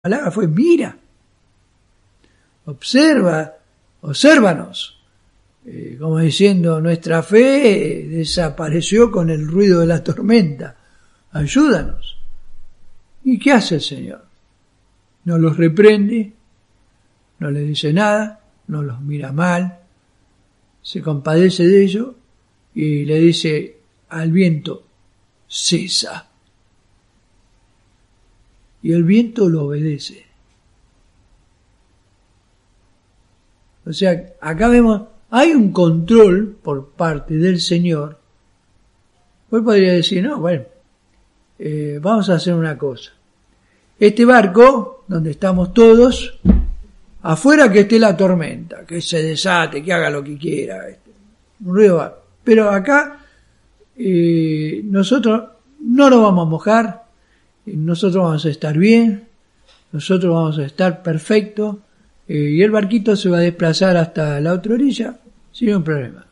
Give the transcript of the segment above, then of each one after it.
palabra fue: mira, obsérvanos. Como diciendo, nuestra fe desapareció con el ruido de la tormenta. Ayúdanos. ¿Y qué hace el Señor? No los reprende, no les dice nada, no los mira mal, se compadece de ellos y le dice al viento: cesa. Y el viento lo obedece. O sea, acá vemos, hay un control por parte del Señor. Hoy podría decir: no, bueno, vamos a hacer una cosa. Este barco, donde estamos todos, afuera que esté la tormenta, que se desate, que haga lo que quiera, un ruido va. Pero acá nosotros no nos vamos a mojar, nosotros vamos a estar bien, nosotros vamos a estar perfectos, y el barquito se va a desplazar hasta la otra orilla sin ningún problema.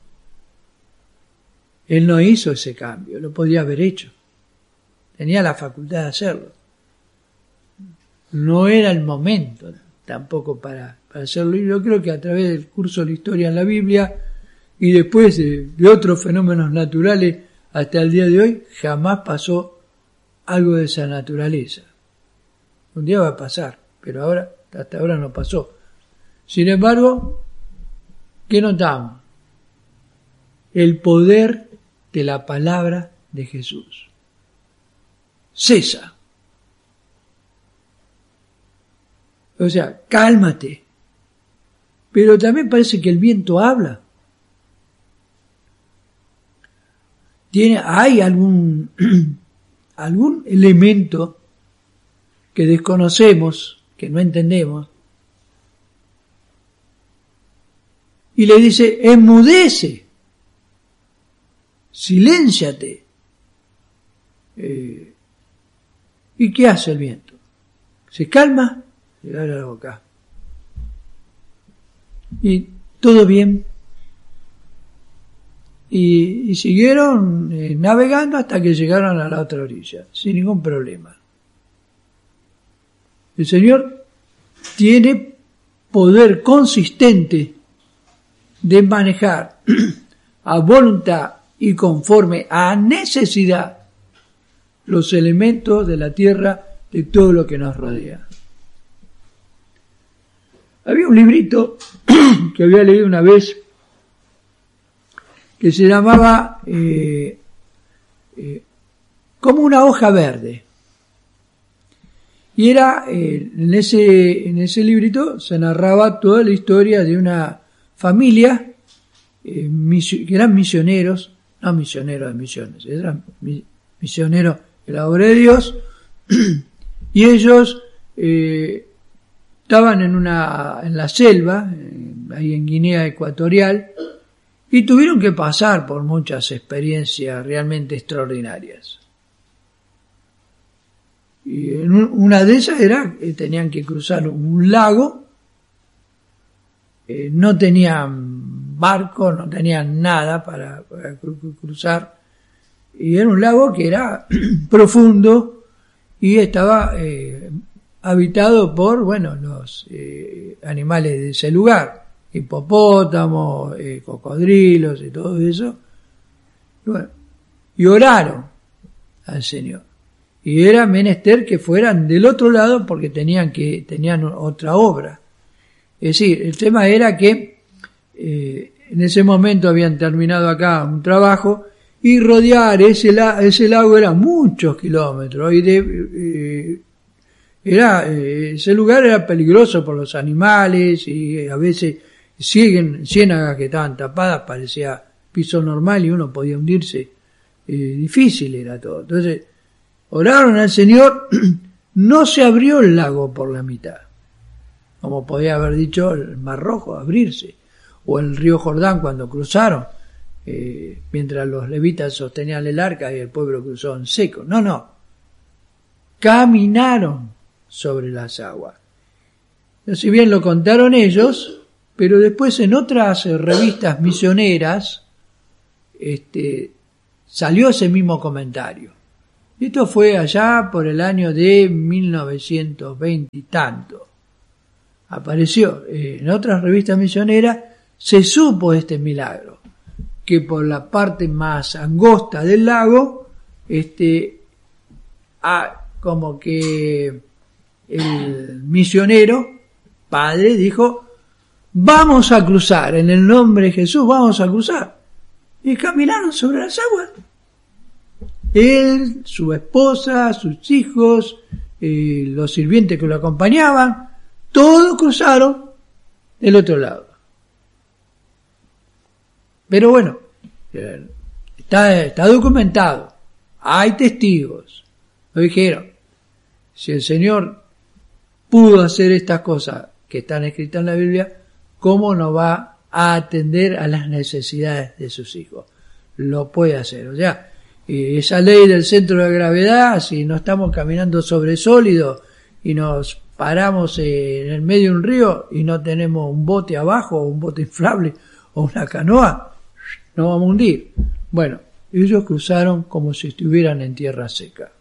Él no hizo ese cambio, lo podía haber hecho, tenía la facultad de hacerlo. No era el momento tampoco para hacerlo. Y yo creo que a través del curso de la historia en la Biblia y después de otros fenómenos naturales hasta el día de hoy, jamás pasó algo de esa naturaleza. Un día va a pasar, pero hasta ahora no pasó. Sin embargo, ¿qué notamos? El poder de la palabra de Jesús. Cesa. O sea, cálmate. Pero también parece que el viento habla. Hay algún elemento que desconocemos, que no entendemos, y le dice: enmudece, silénciate. ¿Y qué hace el viento? Se calma, le abre la boca. Y todo bien. Y siguieron navegando hasta que llegaron a la otra orilla, sin ningún problema. El Señor tiene poder consistente de manejar a voluntad y conforme a necesidad los elementos de la tierra, de todo lo que nos rodea. Había un librito que había leído una vez que se llamaba como una hoja verde. Y era, en ese librito se narraba toda la historia de una familia que eran misioneros, no misioneros de misiones, eran misioneros de la obra de Dios, y ellos estaban en la selva, ahí en Guinea Ecuatorial, y tuvieron que pasar por muchas experiencias realmente extraordinarias. Y una de esas era que tenían que cruzar un lago, no tenían barco, no tenían nada para cruzar, y era un lago que era profundo y estaba habitado por, los animales de ese lugar, hipopótamos, cocodrilos y todo eso. Y oraron al Señor. Y era menester que fueran del otro lado porque tenían otra obra. Es decir, el tema era que en ese momento habían terminado acá un trabajo y rodear ese lago era muchos kilómetros y ese lugar era peligroso por los animales y a veces ciénagas que estaban tapadas, parecía piso normal y uno podía hundirse, difícil era todo. Entonces oraron al Señor, no se abrió el lago por la mitad, como podía haber dicho el Mar Rojo, abrirse, o el río Jordán cuando cruzaron, mientras los levitas sostenían el arca y el pueblo cruzó en seco. No, caminaron sobre las aguas. Si bien lo contaron ellos, pero después en otras revistas misioneras salió ese mismo comentario. Esto fue allá por el año de 1920 y tanto. Apareció en otras revistas misioneras, se supo este milagro, que por la parte más angosta del lago, como que el misionero, padre, dijo, vamos a cruzar, en el nombre de Jesús, vamos a cruzar. Y caminaron sobre las aguas. Él, su esposa, sus hijos, los sirvientes que lo acompañaban, todos cruzaron del otro lado. Pero bueno, está documentado, hay testigos. Lo dijeron, si el Señor pudo hacer estas cosas que están escritas en la Biblia, ¿cómo no va a atender a las necesidades de sus hijos? Lo puede hacer. O sea, esa ley del centro de gravedad, si no estamos caminando sobre sólido y nos paramos en el medio de un río y no tenemos un bote abajo, o un bote inflable, o una canoa, nos vamos a hundir. Bueno, ellos cruzaron como si estuvieran en tierra seca.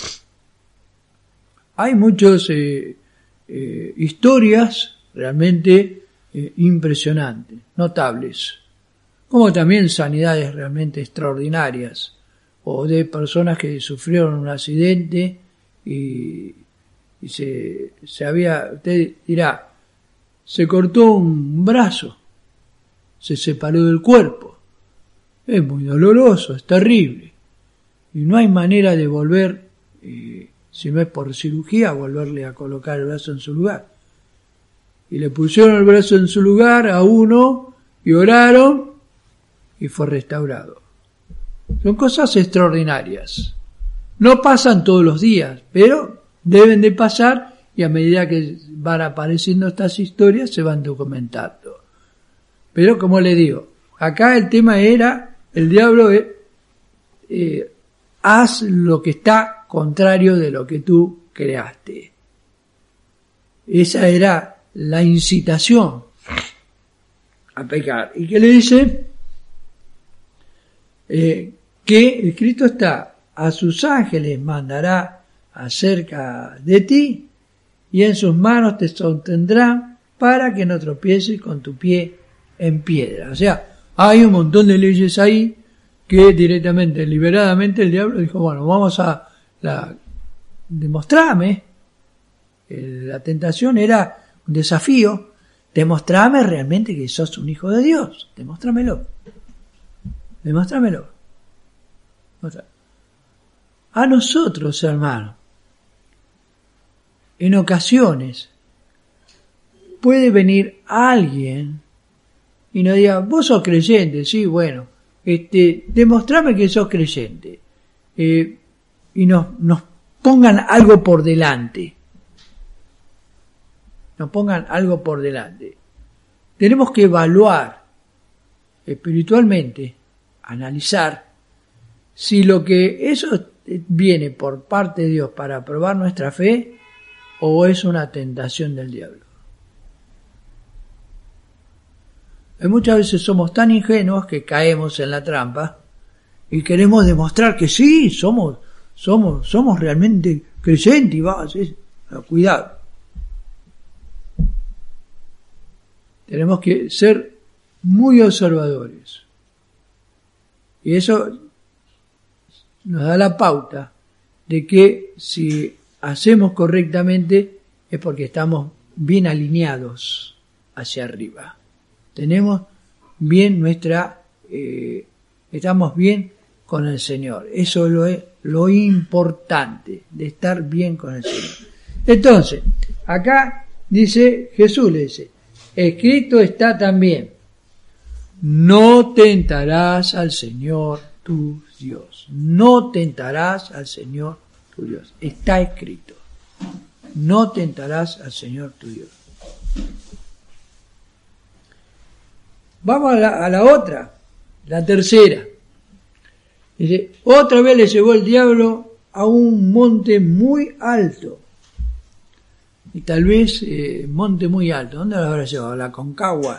Hay muchas historias realmente impresionantes, notables, como también sanidades realmente extraordinarias, o de personas que sufrieron un accidente y usted dirá, se cortó un brazo, se separó del cuerpo, es muy doloroso, es terrible, y no hay manera de volver, si no es por cirugía, volverle a colocar el brazo en su lugar. Y le pusieron el brazo en su lugar a uno y oraron y fue restaurado. Son cosas extraordinarias. No pasan todos los días, pero deben de pasar y a medida que van apareciendo estas historias se van documentando. Pero como le digo, acá el tema era, el diablo haz lo que está contrario de lo que tú creaste. Esa era la incitación a pecar. ¿Y qué le dice? Que escrito está, a sus ángeles mandará acerca de ti y en sus manos te sostendrán para que no tropieces con tu pie en piedra. O sea, hay un montón de leyes ahí que directamente, liberadamente el diablo dijo, bueno, vamos a demostrarme. La tentación era un desafío, demostrame realmente que sos un hijo de Dios, demóstramelo. A nosotros, hermano, en ocasiones puede venir alguien y nos diga, vos sos creyente, sí, bueno, demostrame que sos creyente, y nos pongan algo por delante. Tenemos que evaluar espiritualmente, analizar si lo que eso viene por parte de Dios para probar nuestra fe o es una tentación del diablo. Y muchas veces somos tan ingenuos que caemos en la trampa y queremos demostrar que sí, somos realmente creyentes y vamos, cuidado. Tenemos que ser muy observadores. Y eso nos da la pauta de que si hacemos correctamente es porque estamos bien alineados hacia arriba. Tenemos bien estamos bien con el Señor. Eso es lo importante, de estar bien con el Señor. Entonces, acá dice, Jesús le dice, escrito está también, no tentarás al Señor tu Dios. No tentarás al Señor tu Dios. Está escrito. No tentarás al Señor tu Dios. Vamos a la otra, la tercera. Dice, otra vez le llevó el diablo a un monte muy alto. Y tal vez monte muy alto. ¿Dónde lo habrá llevado? ¿A la Concagua?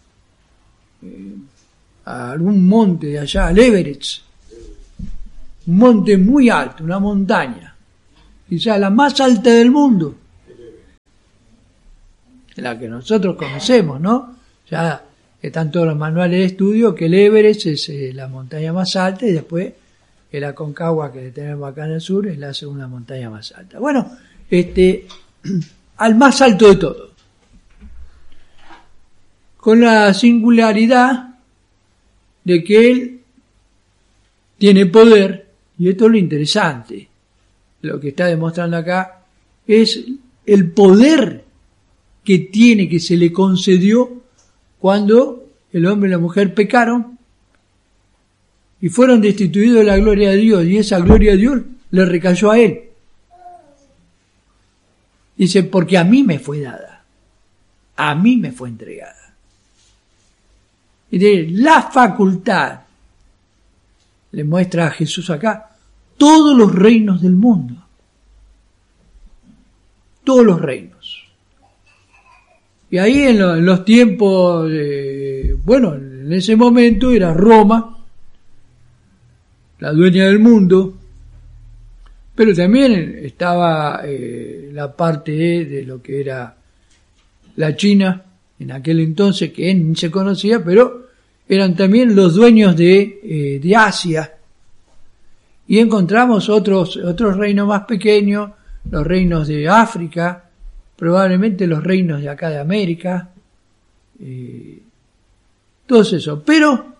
¿A algún monte de allá? ¿Al Everest? un monte muy alto, una montaña, quizás la más alta del mundo, la que nosotros conocemos, ¿no? Ya están todos los manuales de estudio que el Everest es la montaña más alta y después el Aconcagua que tenemos acá en el sur es la segunda montaña más alta. Bueno, al más alto de todo, con la singularidad de que él tiene poder, y esto es lo interesante, lo que está demostrando acá, es el poder que tiene, que se le concedió cuando el hombre y la mujer pecaron y fueron destituidos de la gloria de Dios, y esa gloria de Dios le recayó a él. Dice, porque a mí me fue dada, a mí me fue entregada. Y de la facultad, le muestra a Jesús acá, todos los reinos del mundo. Todos los reinos. Y ahí en los tiempos, en ese momento era Roma, la dueña del mundo, pero también estaba la parte de lo que era la China, en aquel entonces, que ni se conocía, pero eran también los dueños de Asia. Y encontramos otros reinos más pequeños, los reinos de África, probablemente los reinos de acá de América, todo eso. Pero,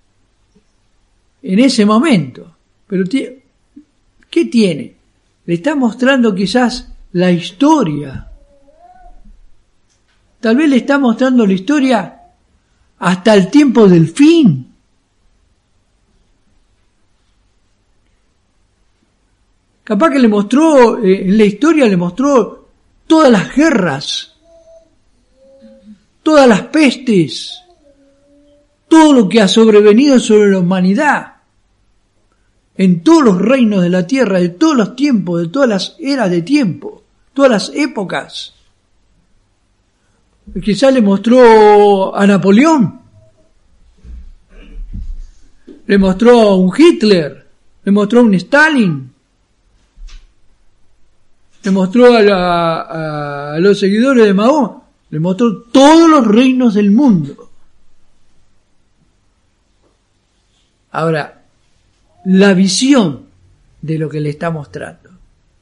en ese momento, ¿qué tiene? Le está mostrando quizás la historia. Tal vez le está mostrando la historia hasta el tiempo del fin. Capaz que le mostró, en la historia le mostró todas las guerras, todas las pestes, todo lo que ha sobrevenido sobre la humanidad, en todos los reinos de la tierra, de todos los tiempos, de todas las eras de tiempo, todas las épocas. Quizás le mostró a Napoleón, le mostró a un Hitler, le mostró a un Stalin, le mostró a los seguidores de Mahoma, le mostró todos los reinos del mundo. Ahora, la visión de lo que le está mostrando.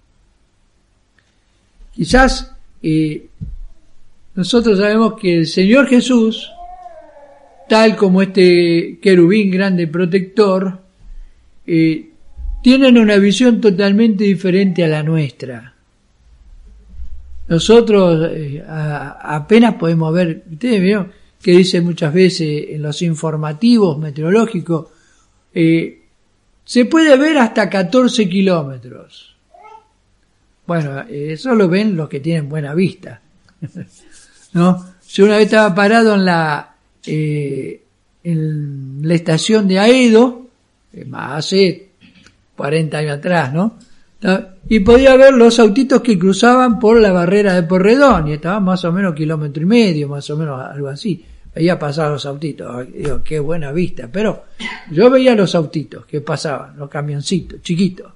Quizás nosotros sabemos que el Señor Jesús, tal como este querubín grande protector, tienen una visión totalmente diferente a la nuestra. Nosotros apenas podemos ver, ustedes vieron que dice muchas veces en los informativos meteorológicos, se puede ver hasta 14 kilómetros. Bueno, eso lo ven los que tienen buena vista. ¿No? Yo una vez estaba parado en la estación de Aedo, hace 40 años atrás, ¿no? Y podía ver los autitos que cruzaban por la barrera de Porredón, y estaban más o menos 1,5 kilómetros, más o menos algo así. Veía pasar los autitos, digo, qué buena vista, pero yo veía los autitos que pasaban, los camioncitos, chiquitos.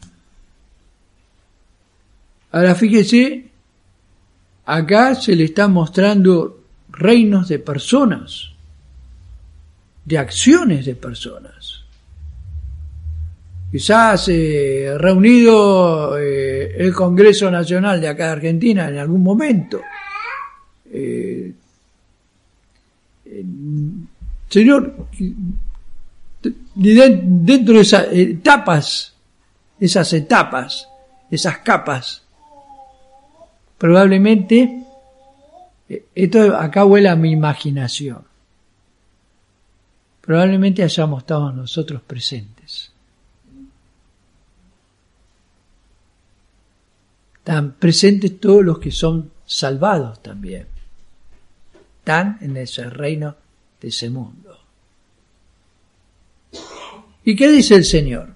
Ahora fíjese, acá se le está mostrando reinos de personas, de acciones de personas. Quizás reunido el Congreso Nacional de acá de Argentina en algún momento. Señor, dentro de esas etapas, esas capas, probablemente, esto acá huele a mi imaginación, probablemente hayamos estado nosotros presentes. Están presentes todos los que son salvados también. Están en ese reino de ese mundo. ¿Y qué dice el Señor?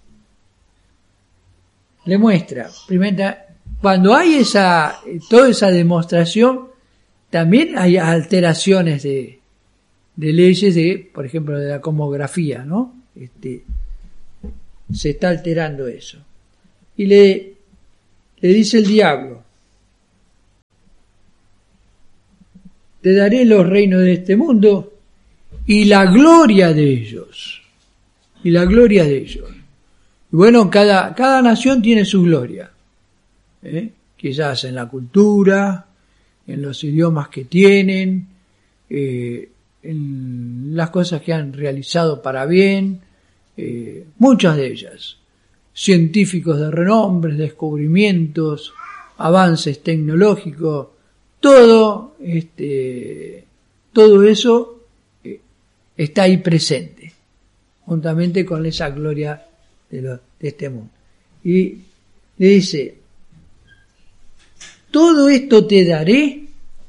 Le muestra, primero, cuando hay toda esa demostración, también hay alteraciones de leyes por ejemplo, de la cosmografía, ¿no? se está alterando eso. Y le dice el diablo: te daré los reinos de este mundo y la gloria de ellos. Y la gloria de ellos. Y bueno, cada nación tiene su gloria. Quizás en la cultura, en los idiomas que tienen, en las cosas que han realizado para bien, muchas de ellas. Científicos de renombre, descubrimientos, avances tecnológicos, todo eso está ahí presente, juntamente con esa gloria de este mundo. Y le dice: todo esto te daré,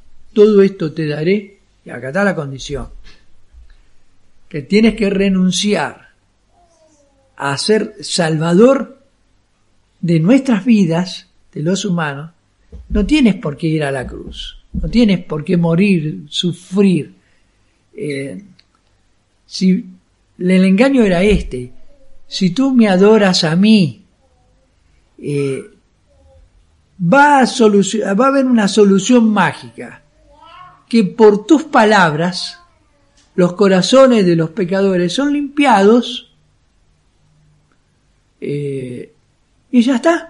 y acá está la condición, que tienes que renunciar a ser salvador de nuestras vidas, de los humanos. No tienes por qué ir a la cruz, no tienes por qué morir, sufrir. Si el engaño era si tú me adoras a mí, va a haber una solución mágica, que por tus palabras los corazones de los pecadores son limpiados, y ya está.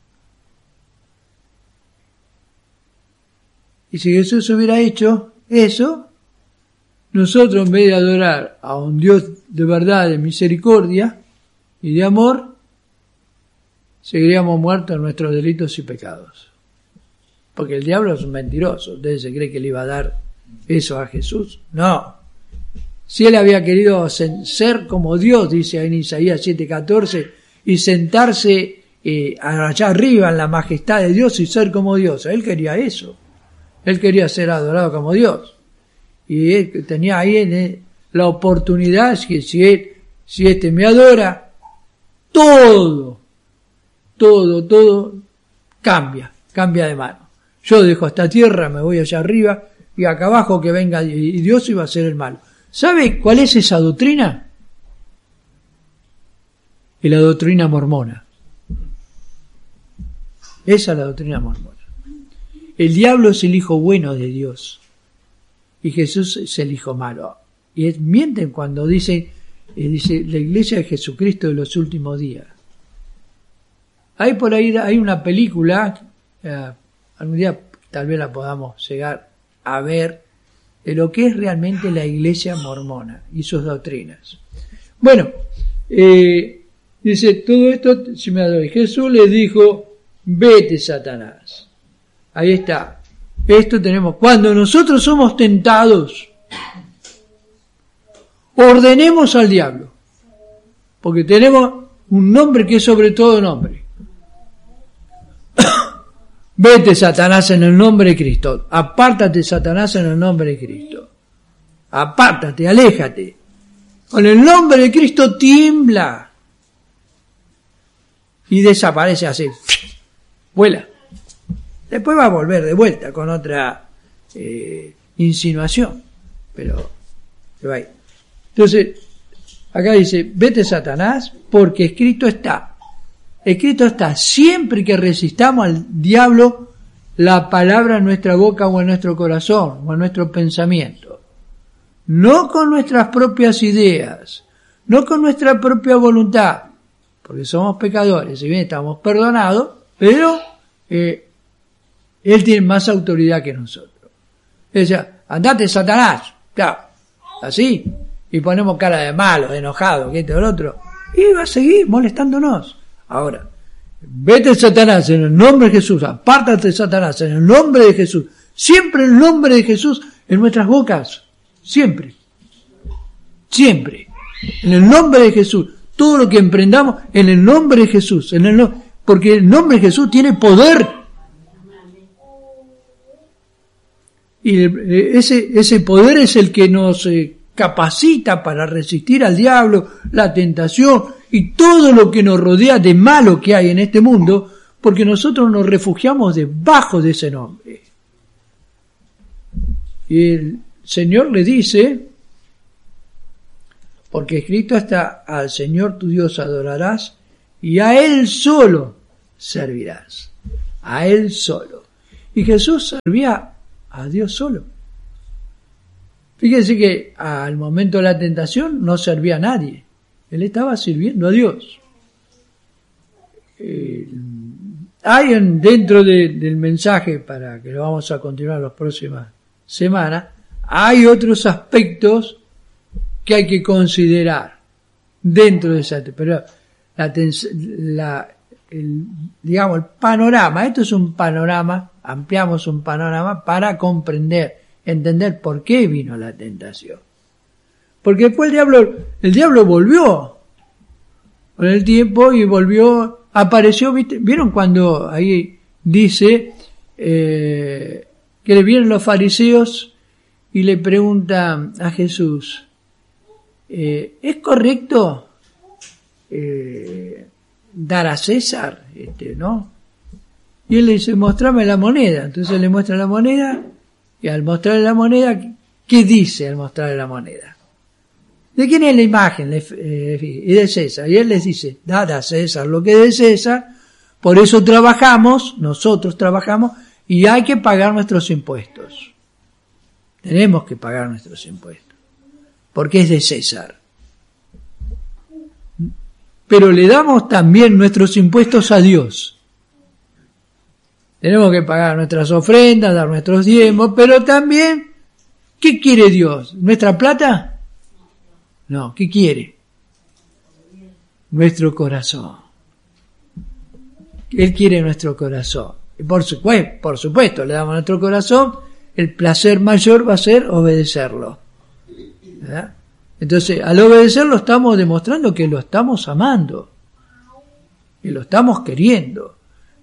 Y si Jesús hubiera hecho eso, nosotros, en vez de adorar a un Dios de verdad, de misericordia y de amor, seguiríamos muertos en nuestros delitos y pecados. Porque el diablo es un mentiroso. ¿Ustedes se creen que le iba a dar eso a Jesús? No. Si él había querido ser como Dios, dice en Isaías 7:14, y sentarse allá arriba en la majestad de Dios y ser como Dios, él quería eso. Él quería ser adorado como Dios. Y él tenía ahí la oportunidad, que si este me adora, todo cambia de mano. Yo dejo esta tierra, me voy allá arriba, y acá abajo que venga, y Dios iba a ser el malo. ¿Sabe cuál es esa doctrina? Es la doctrina mormona. Esa es la doctrina mormona. El diablo es el hijo bueno de Dios y Jesús es el hijo malo. Y mienten cuando dice la iglesia de Jesucristo de los últimos días. Hay por ahí, hay una película, algún día tal vez la podamos llegar a ver, de lo que es realmente la iglesia mormona y sus doctrinas. Bueno, dice, todo esto, si me adora. Jesús le dijo: vete, Satanás. Ahí está. Esto tenemos. Cuando nosotros somos tentados, ordenemos al diablo, porque tenemos un nombre que es sobre todo nombre. Vete, Satanás, en el nombre de Cristo. Apártate, Satanás, en el nombre de Cristo. Apártate, aléjate. Con el nombre de Cristo tiembla y desaparece así. Vuela. Después va a volver de vuelta con otra insinuación, pero se va a ir. Entonces, acá dice: vete, Satanás, porque escrito está, siempre que resistamos al diablo, la palabra en nuestra boca o en nuestro corazón o en nuestro pensamiento, no con nuestras propias ideas, no con nuestra propia voluntad, porque somos pecadores, si bien estamos perdonados, pero él tiene más autoridad que nosotros. Decía: andate, Satanás, claro, así, y ponemos cara de malo, de enojado, que esto o lo otro, y va a seguir molestándonos. Ahora, vete, Satanás, en el nombre de Jesús, apártate, Satanás, en el nombre de Jesús, siempre el nombre de Jesús en nuestras bocas, siempre, en el nombre de Jesús, todo lo que emprendamos en el nombre de Jesús, porque el nombre de Jesús tiene poder. Y ese poder es el que nos capacita para resistir al diablo, la tentación y todo lo que nos rodea de malo que hay en este mundo, porque nosotros nos refugiamos debajo de ese nombre. Y el Señor le dice: porque escrito está: al Señor tu Dios adorarás y a Él solo servirás. A Él solo. Y Jesús servía a Dios solo. Fíjense que al momento de la tentación no servía a nadie. Él estaba sirviendo a Dios. Hay dentro del mensaje, para que lo vamos a continuar las próximas semanas, hay otros aspectos que hay que considerar dentro de esa, pero digamos, el panorama, esto es un panorama, ampliamos un panorama para comprender, entender por qué vino la tentación. Porque después el diablo volvió con el tiempo y volvió, apareció, ¿vieron cuando ahí dice que le vienen los fariseos y le preguntan a Jesús, ¿es correcto dar a César, no? Y él le dice, mostrame la moneda. Entonces le muestra la moneda, y al mostrarle la moneda, ¿qué dice al mostrarle la moneda? ¿De quién es la imagen? Y de César. Y él les dice, dad a César lo que es de César, por eso trabajamos, nosotros trabajamos, y hay que pagar nuestros impuestos. Tenemos que pagar nuestros impuestos, porque es de César. Pero le damos también nuestros impuestos a Dios. Tenemos que pagar nuestras ofrendas, dar nuestros diezmos, pero también, ¿qué quiere Dios? ¿Nuestra plata? No, ¿qué quiere? Nuestro corazón. Él quiere nuestro corazón. Y por supuesto, le damos nuestro corazón, el placer mayor va a ser obedecerlo. ¿Verdad? Entonces, al obedecerlo estamos demostrando que lo estamos amando, que lo estamos queriendo,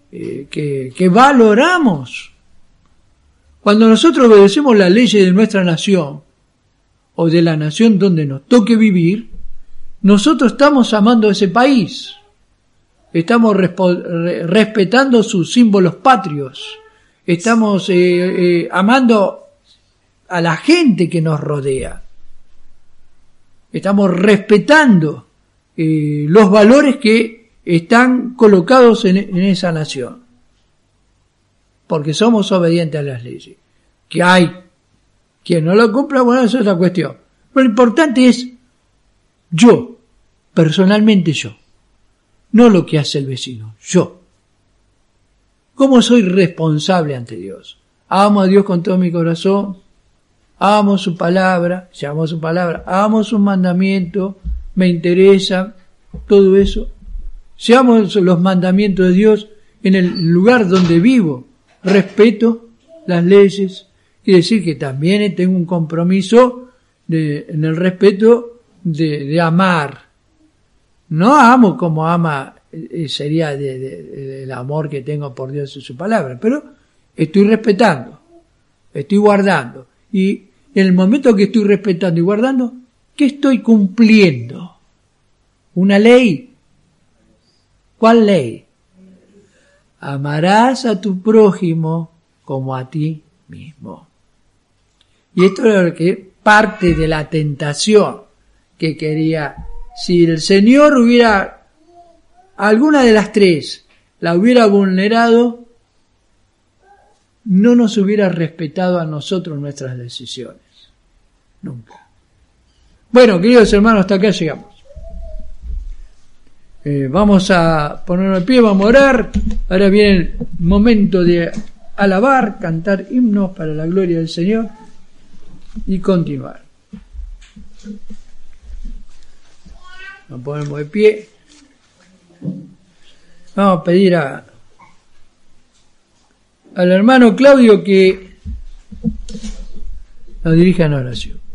que valoramos. Cuando nosotros obedecemos las leyes de nuestra nación, o de la nación donde nos toque vivir, nosotros estamos amando a ese país, estamos respetando sus símbolos patrios, estamos amando a la gente que nos rodea. Estamos respetando los valores que están colocados en esa nación. Porque somos obedientes a las leyes. Que hay quien no lo cumpla, bueno, eso es otra cuestión. Pero lo importante es yo, personalmente yo. No lo que hace el vecino, yo. ¿Cómo soy responsable ante Dios? Amo a Dios con todo mi corazón. Amo su palabra, amo sus mandamientos, me interesa todo eso. Si amo los mandamientos de Dios en el lugar donde vivo, respeto las leyes, quiere decir que también tengo un compromiso en el respeto de amar. No amo como ama, sería el amor que tengo por Dios y su palabra, pero estoy respetando, estoy guardando. Y en el momento que estoy respetando y guardando, ¿qué estoy cumpliendo? ¿Una ley? ¿Cuál ley? Amarás a tu prójimo como a ti mismo. Y esto es lo que parte de la tentación que quería. Si el Señor hubiera, alguna de las tres, la hubiera vulnerado, no nos hubiera respetado a nosotros nuestras decisiones. Nunca. Bueno, queridos hermanos, hasta acá llegamos. Vamos a ponernos de pie, vamos a orar. Ahora viene el momento de alabar, cantar himnos para la gloria del Señor y continuar. Nos ponemos de pie. Vamos a pedir al hermano Claudio que nos dirija en oración.